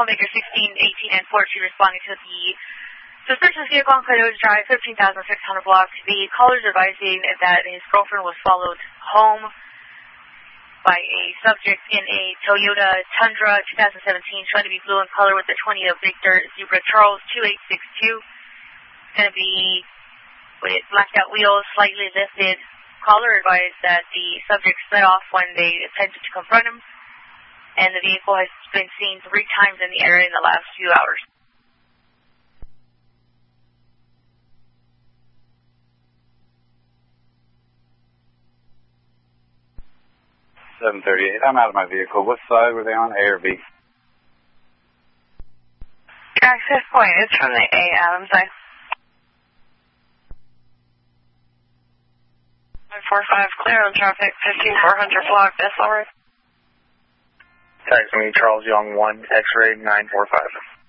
Homemaker 16, 18, and 14 responding to the suspicious vehicle on Coyote Drive, 15,600 blocks. The caller's advising that his girlfriend was followed home by a subject in a Toyota Tundra 2017, trying to be blue in color with the 20 of Victor Zebra Charles 2862. Going to be with blacked out wheels, slightly lifted. Caller advised that the subject sped off when they attempted to confront him, and the vehicle has been seen 3 times in the area in the last few hours. 738. I'm out of my vehicle. What side were they on, A or B? Access point is from the A Adams side. 945, clear on traffic, 15400 block, SLR. Taxi me Charles Young 1, X-ray 945.